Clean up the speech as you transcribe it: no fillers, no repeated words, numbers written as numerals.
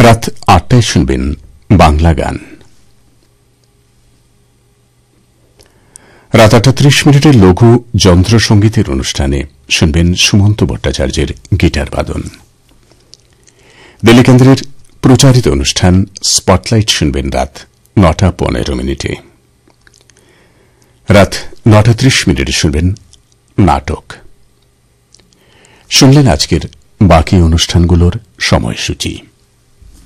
রাত ৮টায় শুনবেন বাংলা গান। রাত ৮:৩০ লঘু যন্ত্রসঙ্গীতের অনুষ্ঠানে শুনবেন সুমন্ত ভট্টাচার্যের গিটার বাদন। দিল্লি কেন্দ্রের প্রচারিত অনুষ্ঠান স্পটলাইট শুনবেন রাত ৯:১৫। রাত ৯:৩০ শুনবেন নাটক। শুনলেন আজকের বাকি অনুষ্ঠানগুলোর সময়সূচি।